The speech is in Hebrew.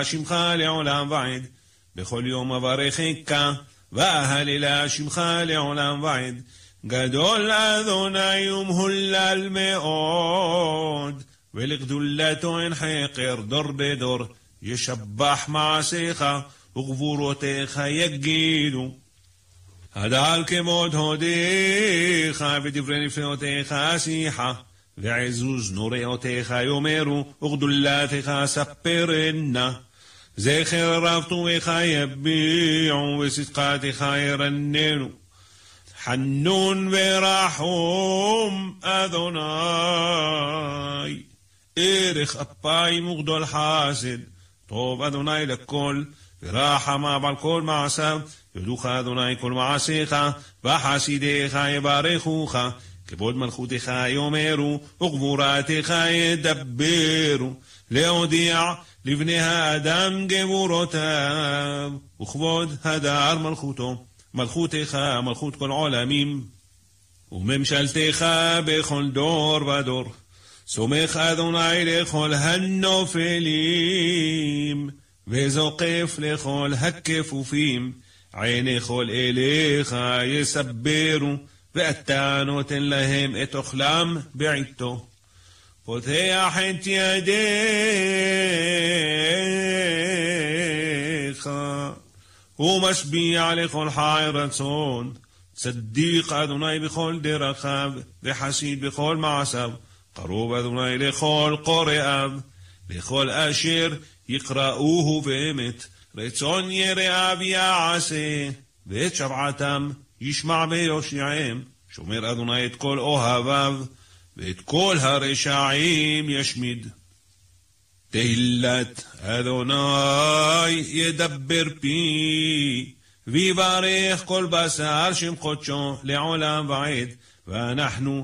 שמך לעולם ועד, בכל יום אברכך, ואהלל שמך לעולם ועד. גדול אדוני ומהולל מאוד, ולגדולתו אין חקר דור בדור. ישבח מעשיך וגבורותיך יגידו. הדל כמות הודיך ודברי נפלאותיך שיחה, ועזוז נוראותיך יאמרו, וגדולתך ספרנה. זכר רב טובך יביעו, וצדקתך ירננו. חנון ורחום אדוני, ערך אפיים וגדול חסד. טוב אדוני לכל, ורחמיו על כל מעשיו. יודוך אדוני כל מעשיך, וחסידיך יברכוך. כבוד מלכותך יאמרו, וגבורתך ידברו. להודיע לבני האדם גבורותיו, וכבוד הדר מלכותו. מלכותך מלכות כל עולמים, וממשלתך בכל דור ודור. סומך אדוני לכל הנופלים, וזוקף לכל הכפופים. עיני כל אליך יסברו, ואתה נותן להם את אוכלם בעיתו. פותח את ידיך, ומשביע לכל חי רצון. צדיק אדוני בכל דרכיו, וחסיד בכל מעשיו. קרוב אדוני לכל קוראיו, לכל אשר יקראוהו באמת. רצון יראיו יעשה, ואת שבעתם ישמע ביושיעם. שומר אדוני את כל אוהביו, ואת כל הרשעים ישמיד. תהילת אדוני ידבר פי, ויברך כל בשר שם קודשו לעולם ועד. ואנחנו